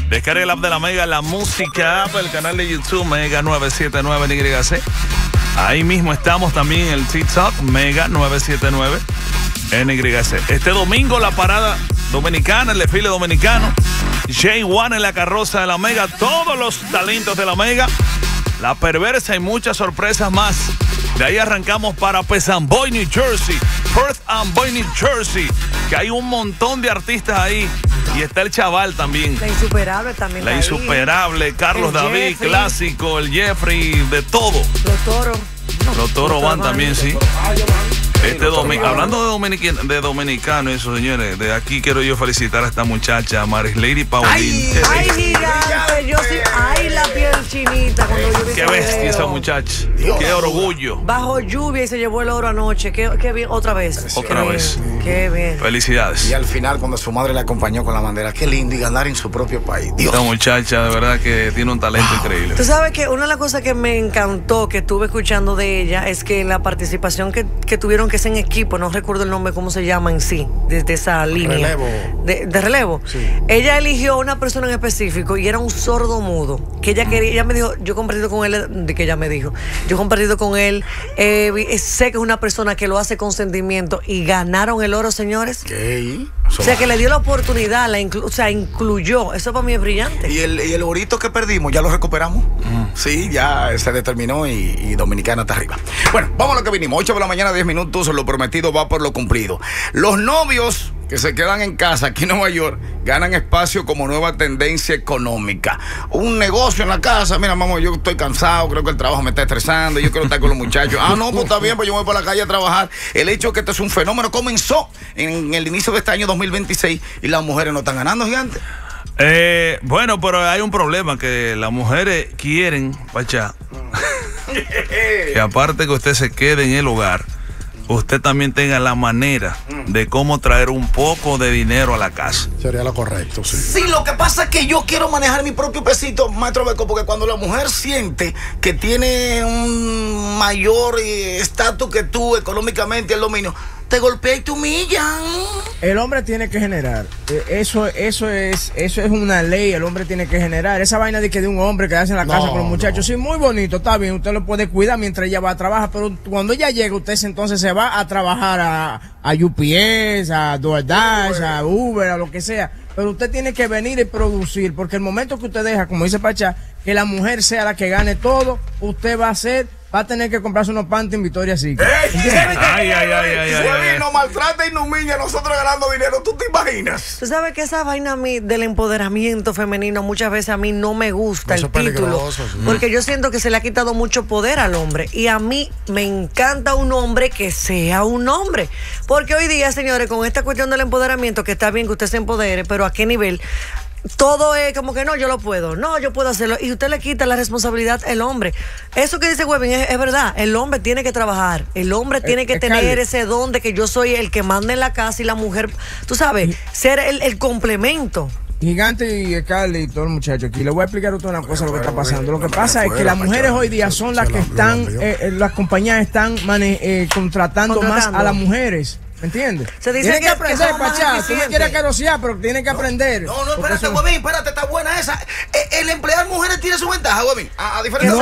Descarga el app de la Mega, la música app, el canal de YouTube Mega 979 NYC. Ahí mismo estamos también en el TikTok Mega 979 NYC. Este domingo la parada dominicana, el desfile dominicano. J1 en la carroza de la Mega, todos los talentos de la Mega. La perversa y muchas sorpresas más. De ahí arrancamos para Pesamboy, New Jersey. Perth Amboy, New Jersey. Que hay un montón de artistas ahí. Y está el chaval también. La Insuperable también. La Insuperable, Carlos David, Jeffrey. Clásico, el Jeffrey, de todo. Los Toros. Los Toros van también, sí. Hablando de dominicano, eso, señores, de aquí quiero yo felicitar a esta muchacha, Maris Lady Paulín. Ay, gigante, yo sí. Ay, la piel chinita cuando yo vi Qué ese bestia video. esa muchacha. Qué orgullo. Bajo lluvia y se llevó el oro anoche. Qué bien, otra vez. Otra Qué vez. bien, qué bien. Felicidades. Y al final, cuando su madre le acompañó con la bandera, qué lindo, y ganar en su propio país. Dios. Esta muchacha, de verdad que tiene un talento increíble. Tú sabes que una de las cosas que me encantó, que estuve escuchando de ella, es que la participación que tuvieron que hacer en equipo, no recuerdo el nombre, cómo se llama en sí, desde esa línea. Relevo. De relevo. Sí. Ella eligió a una persona en específico y era un sordo mudo. Que ella quería, ella me dijo, yo he compartido con él, de que ella me dijo, yo he compartido con él, sé que es una persona que lo hace con sentimiento y ganaron el oro, señores. ¿Qué? O sea, que le dio la oportunidad, incluyó. Eso para mí es brillante. Y el orito que perdimos, ¿ya lo recuperamos? Sí, ya se determinó y Dominicana está arriba. Bueno, vamos a lo que vinimos. 8 de la mañana, 10 minutos. Lo prometido va por lo cumplido. Los novios que se quedan en casa aquí en Nueva York ganan espacio como nueva tendencia económica. Un negocio en la casa. Mira, vamos, yo estoy cansado, creo que el trabajo me está estresando, yo quiero estar con los muchachos. Ah, no, pues está bien, pues yo voy para la calle a trabajar. El hecho es que este es un fenómeno. Comenzó en el inicio de este año 2026 y las mujeres no están ganando, gigante. Bueno, pero hay un problema, que las mujeres quieren, Pachá, que aparte que usted se quede en el hogar, usted también tenga la manera de cómo traer un poco de dinero a la casa. Sería lo correcto, sí. Sí, lo que pasa es que yo quiero manejar mi propio pesito, maestro Beco, porque cuando la mujer siente que tiene un mayor estatus que tú económicamente, el dominio, te golpea y te humillan. El hombre tiene que generar. Eso es una ley. El hombre tiene que generar. Esa vaina de que de un hombre quedarse en la casa con los muchachos, sí, muy bonito, está bien. Usted lo puede cuidar mientras ella va a trabajar, pero cuando ella llega, usted entonces se va a trabajar a UPS, a DoorDash, a Uber, a lo que sea. Pero usted tiene que venir y producir, porque el momento que usted deja, como dice Pachá, que la mujer sea la que gane todo, usted va a tener que comprarse unos panties en Victoria's Secret. Ay, nos maltrata y nos humilla, nosotros ganando dinero. ¿Tú te imaginas? Tú sabes que esa vaina a mí del empoderamiento femenino muchas veces a mí no me gusta Eso el es título, peligroso, sí. porque yo siento que se le ha quitado mucho poder al hombre y a mí me encanta un hombre que sea un hombre, porque hoy día, señores, con esta cuestión del empoderamiento, que está bien que usted se empodere, pero ¿a qué nivel? Todo es como que no, yo lo puedo, no, yo puedo hacerlo, y usted le quita la responsabilidad al hombre. Eso que dice Webin es verdad, el hombre tiene que trabajar, el hombre tiene que tener ese don de que yo soy el que manda en la casa y la mujer, tú sabes, ser el complemento. Gigante y Carly y todo el muchacho aquí. Le voy a explicar a usted una cosa lo que está pasando. Lo que pasa es que las mujeres hoy día son las que están, las compañías están contratando más a las mujeres. ¿Me entiendes? Se dice tienen que aprender, somos más Pachá. Tú no eficientes. quieres carosear, pero tienen que aprender. No, espérate, Huevín, espérate, está buena esa. El emplear mujeres tiene su ventaja, Huevín. A diferencia